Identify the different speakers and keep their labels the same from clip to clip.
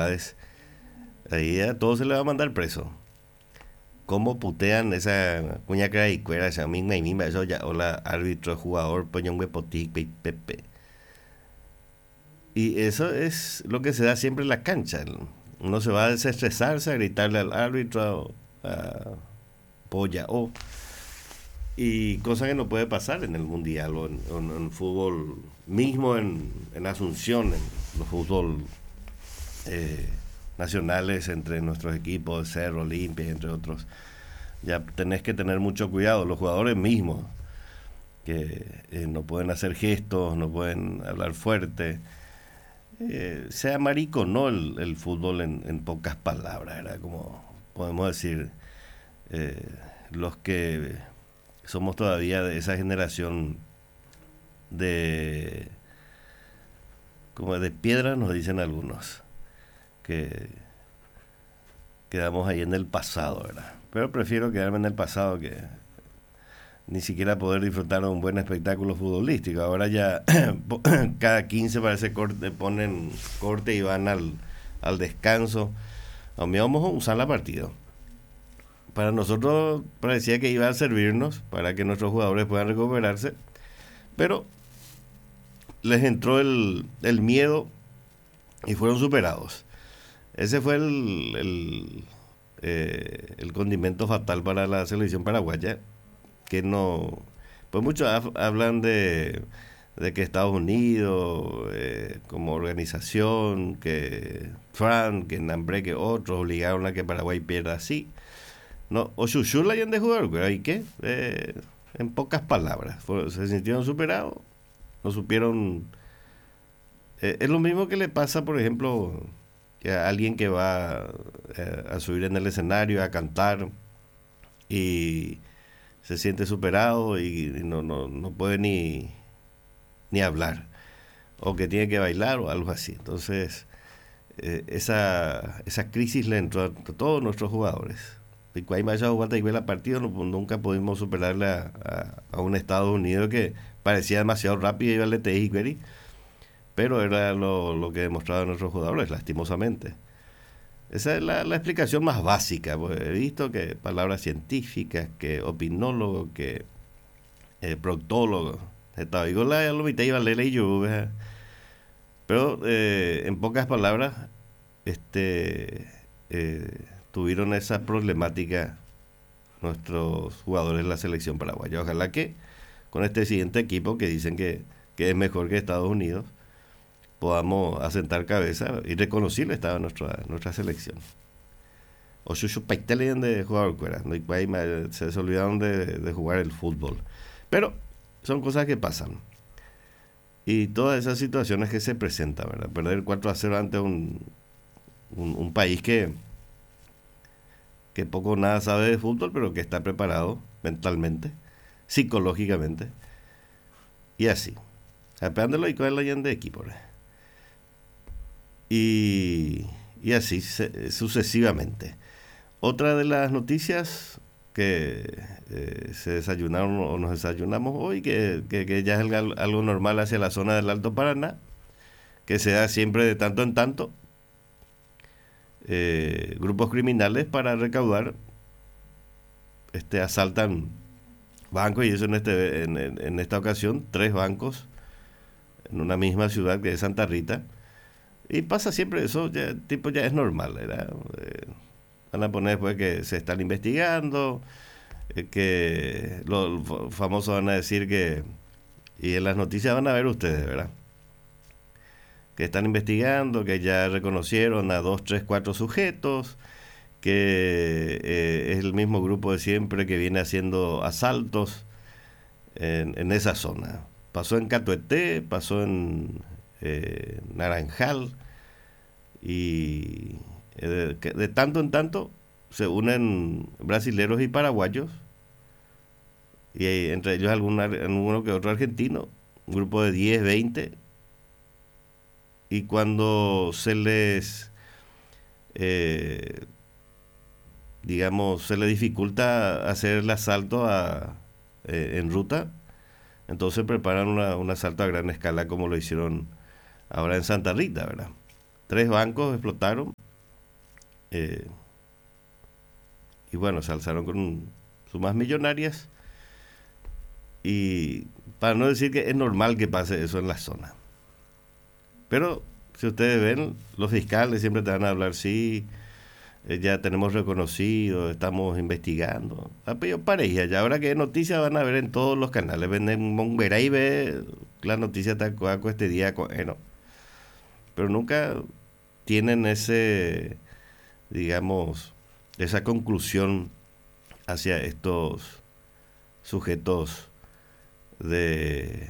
Speaker 1: ciudades, ahí a todos se le va a mandar preso. ¿Cómo putean esa cuña cara y cuera, esa misma y misma, eso ya, hola, árbitro, jugador, poñón, huepotic, pepe. Y eso es lo que se da siempre en la cancha. Uno se va a desestresarse, a gritarle al árbitro, a polla o. Y cosa que no puede pasar en el mundial o en fútbol, mismo en Asunción, en los fútbol nacionales entre nuestros equipos, Cerro, Olimpia, entre otros. Ya tenés que tener mucho cuidado, los jugadores mismos, que no pueden hacer gestos, no pueden hablar fuerte. Sea marico, ¿no? El fútbol en pocas palabras, era como podemos decir, eh, los que somos todavía de esa generación de como de piedra, nos dicen algunos, que quedamos ahí en el pasado, ¿verdad? Pero prefiero quedarme en el pasado que ni siquiera poder disfrutar de un buen espectáculo futbolístico. Ahora ya cada 15 parece corte, ponen corte y van al descanso. A mí vamos a usar la partida. Para nosotros parecía que iba a servirnos para que nuestros jugadores puedan recuperarse, pero les entró el miedo y fueron superados. Ese fue el condimento fatal para la selección paraguaya, que no. Pues muchos hablan de que Estados Unidos, como organización, que Trump, que Nambre, que otros obligaron a que Paraguay pierda así. No, o Chuchu la hayan de jugar, pero ¿y qué? En pocas palabras, se sintieron superados, no supieron. Es lo mismo que le pasa, por ejemplo, que a alguien que va a subir en el escenario a cantar y se siente superado y no puede ni hablar, o que tiene que bailar o algo así. Entonces, esa crisis le entró a todos nuestros jugadores. Y cuando hay jugando y ve la partida, nunca pudimos superarle a un Estados Unidos que parecía demasiado rápido y iba al LTI, pero era lo que demostraban nuestros jugadores, lastimosamente. Esa es la explicación más básica, pues he visto que palabras científicas, que opinólogo, que proctólogo, estaba digo la lo mitad iba a leer y yo, pero en pocas palabras, este tuvieron esa problemática nuestros jugadores de la selección paraguaya. Ojalá que con este siguiente equipo que dicen que es mejor que Estados Unidos, podamos asentar cabeza y reconocerle estaba nuestra selección. O Chuchu Paitelen de jugar fuera, se olvidaron de jugar el fútbol. Pero son cosas que pasan. Y todas esas situaciones que se presentan, ¿verdad? Perder 4-0 ante un país que poco o nada sabe de fútbol, pero que está preparado mentalmente, psicológicamente, y así. Apeándolo y con el de equipo, ¿verdad? Y así sucesivamente. Otra de las noticias que se desayunaron o nos desayunamos hoy, que ya es algo normal hacia la zona del Alto Paraná, que se da siempre de tanto en tanto, grupos criminales para recaudar asaltan bancos, y eso en esta ocasión 3 bancos en una misma ciudad que es Santa Rita. Y pasa siempre eso, ya es normal, ¿verdad? Van a poner después que se están investigando, que los famosos van a decir que, y en las noticias van a ver ustedes, ¿verdad? Que están investigando, que ya reconocieron a 2, 3, 4 sujetos, que es el mismo grupo de siempre que viene haciendo asaltos en esa zona. Pasó en Catueté, pasó en Naranjal, y de tanto en tanto se unen brasileros y paraguayos, y entre ellos alguno que otro argentino, un grupo de 10, 20, y cuando se les digamos se les dificulta hacer el asalto en ruta, entonces preparan un asalto a gran escala como lo hicieron ahora en Santa Rita, ¿verdad? 3 bancos explotaron eh, y bueno, se alzaron con sumas millonarias, y para no decir que es normal que pase eso en la zona. Pero si ustedes ven, los fiscales siempre te van a hablar, sí, ya tenemos reconocido, estamos investigando. Apellido pareja, ya ahora que es noticia van a ver en todos los canales, ven en Monguera y ve la noticia tal cual este día, no. Pero nunca tienen ese, digamos, esa conclusión hacia estos sujetos de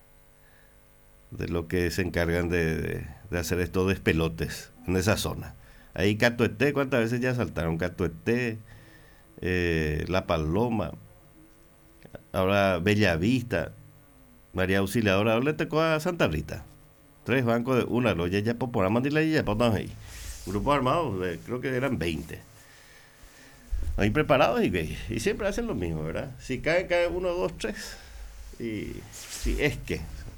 Speaker 1: lo que se encargan de hacer estos despelotes en esa zona. Ahí Catueté, ¿cuántas veces ya saltaron? Catueté, La Paloma, ahora Bellavista, María Auxiliadora, ahora le tocó a Santa Rita. 3 bancos de una, los ya por Amandila y ya por ahí. Grupos armados, creo que eran 20. Ahí preparados y siempre hacen lo mismo, ¿verdad? Si cae 1, 2, 3. Y si es que.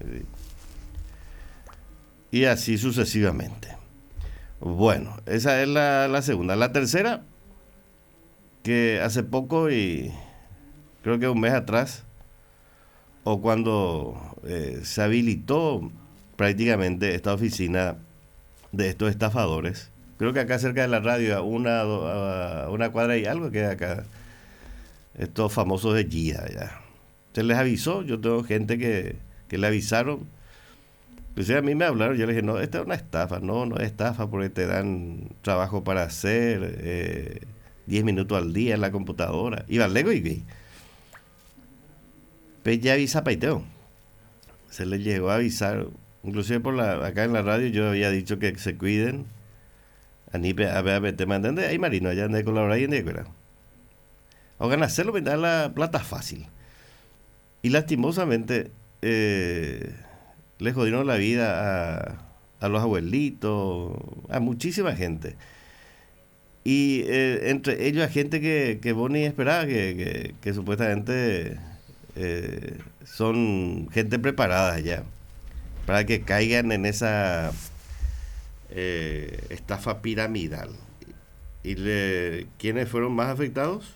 Speaker 1: Y así sucesivamente. Bueno, esa es la segunda. La tercera, que hace poco, y creo que un mes atrás, o cuando se habilitó prácticamente esta oficina de estos estafadores, creo que acá cerca de la radio, a una cuadra y algo, queda acá, estos famosos de GIA, ya. Se les avisó, yo tengo gente que le avisaron. Pues a mí me hablaron, yo le dije, no, esta es una estafa. No es estafa porque te dan trabajo para hacer 10 minutos al día en la computadora. Y valego y pues ya avisa paiteo. Se les llegó a avisar, inclusive acá en la radio yo había dicho que se cuiden. Anipe, a ver, te mandan de ahí, Marino, allá de colaborar y en de o ganarse me da la plata fácil. Y lastimosamente, le jodieron la vida a los abuelitos, a muchísima gente. Y entre ellos a gente que vos ni esperaba, que supuestamente son gente preparada ya, para que caigan en esa estafa piramidal. ¿Y quiénes fueron más afectados?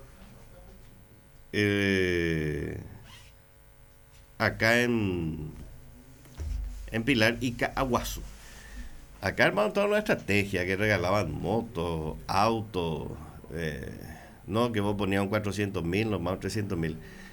Speaker 1: Acá en Pilar y Aguazú. Acá armaron toda una estrategia que regalaban motos, autos, no, que vos ponías un 400.000, nomás un 300.000.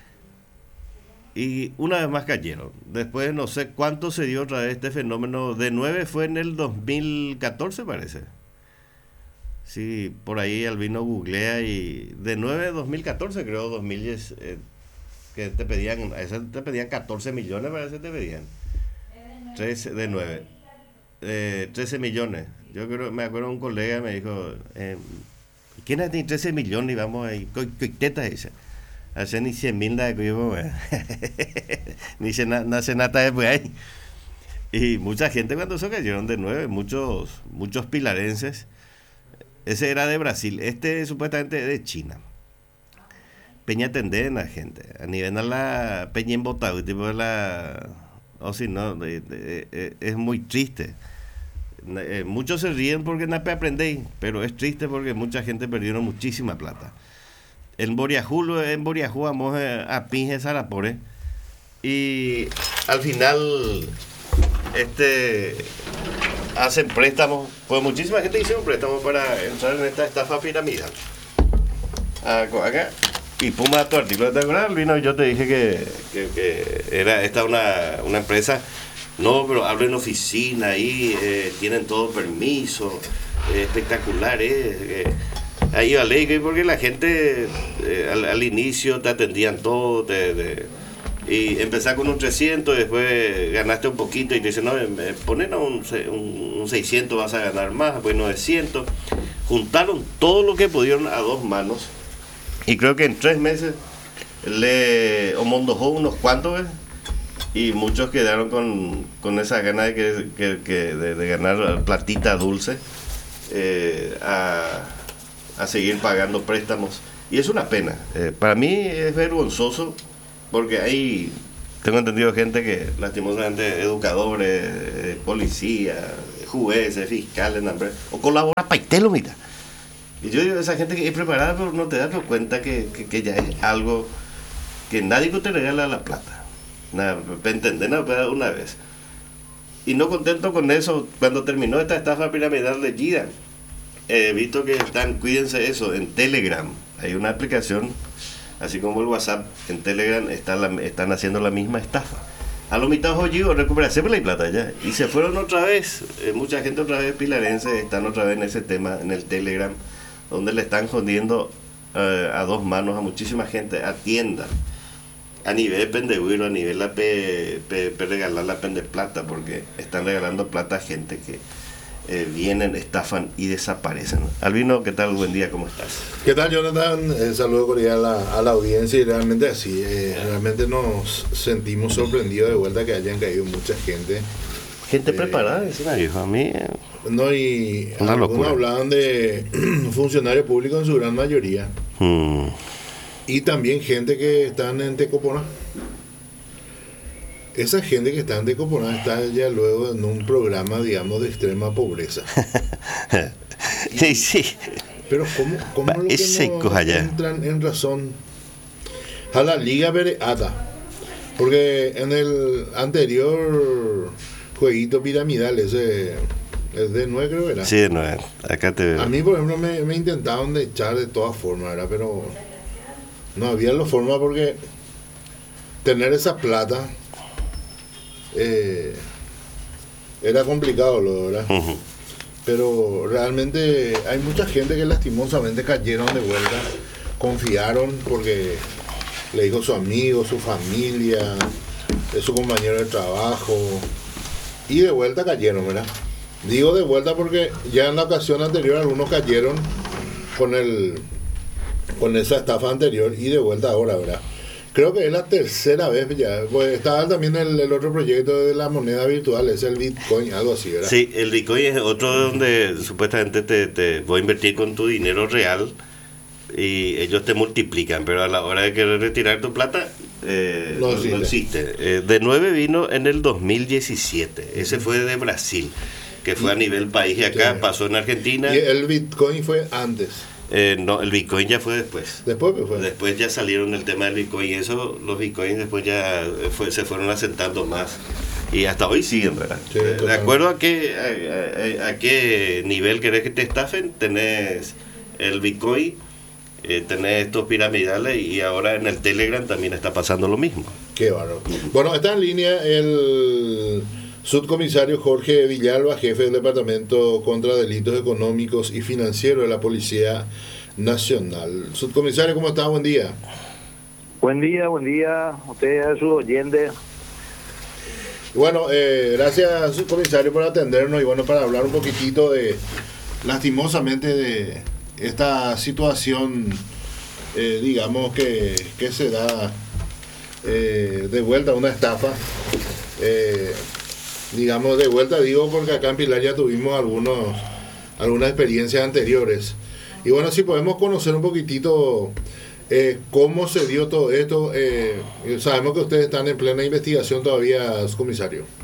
Speaker 1: Y una vez más cayeron. Después no sé cuánto se dio otra vez este fenómeno. De 9 fue en el 2014, parece. Sí, por ahí Albino googlea y de 9 a 2014, creo, 2010, que te pedían, a ese te pedían 14 millones, parece que te pedían. 13 de 9. 13 millones. Yo creo, me acuerdo un colega me dijo, ¿quién tiene 13 millones? Y vamos ahí, ¿qué dice? Hace ni 100.000 de cuivo, ni se nace nada después ahí. Y mucha gente cuando se cayeron de 9, muchos pilarenses. Ese era de Brasil, este supuestamente de China. Peña Tendena, gente. A nivel de la Peña Embotado, tipo de la. O si no, es muy triste. Muchos se ríen porque no aprendéis, pero es triste porque mucha gente perdieron muchísima plata. En Boriajú vamos a Pinge Sarapore. Y al final, hacen préstamos, pues muchísima gente hizo un préstamo para entrar en esta estafa piramidal. Acá, y Puma, tu artículo, ¿te acuerdas? Vino, yo te dije que era esta una empresa, no, pero abren oficina ahí, tienen todo permiso, espectacular, ahí vale, porque la gente al inicio te atendían todo, y empezás con un 300, después ganaste un poquito y te dicen, no, ponen un 600, vas a ganar más, pues 900. Juntaron todo lo que pudieron a dos manos y creo que en 3 meses le omondojó unos cuantos, y muchos quedaron con esa gana de ganar platita dulce, a seguir pagando préstamos. Y es una pena. Para mí es vergonzoso. Porque ahí tengo entendido gente que lastimosamente educadores, policías, jueces, fiscales, o colabora paitelo, mira. Y yo digo, esa gente que es preparada, pero no te das cuenta que ya es algo que nadie te regala la plata. Nada, para entender, nada, una vez. Y no contento con eso, cuando terminó esta estafa piramidal de Gidan, he visto que cuídense eso, en Telegram. Hay una aplicación, así como el WhatsApp, en Telegram están haciendo la misma estafa. A los mitad ojidos recuperarse la plata ya. Y se fueron otra vez, mucha gente otra vez pilarense, están otra vez en ese tema, en el Telegram, donde le están jodiendo a dos manos a muchísima gente, a tiendas. A nivel pendegüiro, a nivel regalar la pende plata, porque están regalando plata a gente que vienen, estafan y desaparecen. Albino, ¿qué tal? Buen día, ¿cómo estás?
Speaker 2: ¿Qué tal, Jonathan? Saludo cordial a la audiencia y realmente así, realmente nos sentimos sorprendidos de vuelta que hayan caído mucha gente.
Speaker 1: Gente preparada, encima, viejo, a mí...
Speaker 2: No, y
Speaker 1: una locura.
Speaker 2: Hablaban de funcionarios públicos en su gran mayoría. Y también gente que están en Tecopona. Esa gente que está en Tecopona está ya luego en un programa, digamos, de extrema pobreza.
Speaker 1: Sí.
Speaker 2: Pero ¿cómo lo que no entran en razón a la Liga Bereata? Porque en el anterior jueguito piramidal, ese es de 9, creo que era.
Speaker 1: Sí, de 9. Acá te veo.
Speaker 2: A mí, por ejemplo, me intentaban echar de todas formas, ¿verdad? Pero no había la forma porque tener esa plata era complicado, ¿verdad? Uh-huh. Pero realmente hay mucha gente que lastimosamente cayeron de vuelta, confiaron porque le dijo su amigo, su familia, su compañero de trabajo, y de vuelta cayeron, ¿verdad? Digo de vuelta porque ya en la ocasión anterior algunos cayeron con esa estafa anterior y de vuelta ahora, ¿verdad? Creo que es la tercera vez ya. Pues estaba también el otro proyecto de la moneda virtual, es el Bitcoin, algo así, ¿verdad?
Speaker 1: Sí, el Bitcoin es otro donde supuestamente te voy a invertir con tu dinero real y ellos te multiplican, pero a la hora de querer retirar tu plata no existe. De 9 vino en el 2017, ese fue de Brasil, que fue a nivel país, y acá pasó en Argentina.
Speaker 2: ¿Y el Bitcoin fue antes?
Speaker 1: No, el Bitcoin ya fue después. Después ya salieron el tema del Bitcoin y eso, los Bitcoins después ya se fueron asentando más. Y hasta hoy siguen, ¿verdad? Sí, de acuerdo a qué nivel querés que te estafen, tenés el Bitcoin, tenés estos piramidales y ahora en el Telegram también está pasando lo mismo.
Speaker 2: Qué bárbaro. Bueno, está en línea el subcomisario Jorge Villalba, jefe del Departamento contra Delitos Económicos y Financieros de la Policía Nacional. Subcomisario, ¿cómo está? Buen día.
Speaker 3: Buen día. Usted es su oyente.
Speaker 2: Bueno, gracias, subcomisario, por atendernos y bueno, para hablar un poquitito lastimosamente, de esta situación, digamos, que se da de vuelta a una estafa. Digamos, de vuelta digo porque acá en Pilar ya tuvimos algunas experiencias anteriores. Y bueno, si podemos conocer un poquitito cómo se dio todo esto. Sabemos que ustedes están en plena investigación todavía, comisario.